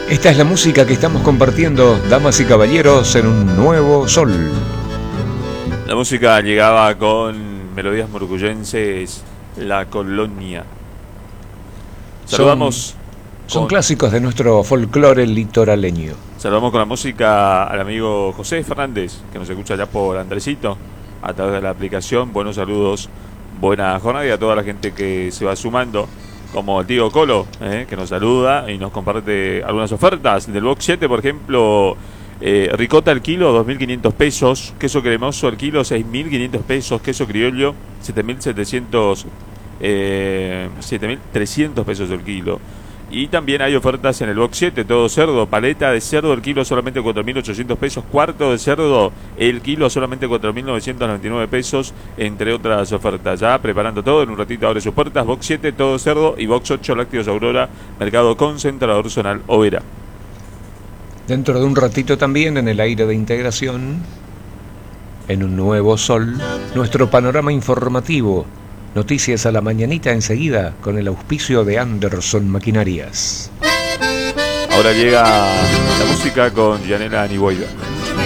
Esta es la música que estamos compartiendo, damas y caballeros, en un nuevo sol. La música llegaba con melodías murguyenses, La Colonia. Saludamos. Son clásicos de nuestro folclore litoraleño. Saludamos con la música al amigo José Fernández, que nos escucha allá por Andresito, a través de la aplicación. Buenos saludos, buena jornada, y a toda la gente que se va sumando, como el tío Colo, que nos saluda y nos comparte algunas ofertas del Box 7, por ejemplo. Ricota al kilo, 2.500 pesos. Queso cremoso al kilo, 6.500 pesos. Queso criollo, 7.300 pesos el kilo. Y también hay ofertas en el Box 7, todo cerdo, paleta de cerdo el kilo solamente 4.800 pesos, cuarto de cerdo el kilo solamente 4.999 pesos, entre otras ofertas. Ya preparando todo, en un ratito abre sus puertas, Box 7, todo cerdo, y Box 8, lácteos Aurora, Mercado Concentrador Zonal Overa. Dentro de un ratito también, en el aire de integración, en un nuevo sol, nuestro panorama informativo. Noticias a la mañanita enseguida, con el auspicio de Anderson Maquinarias. Ahora llega la música con Yanela Niboida.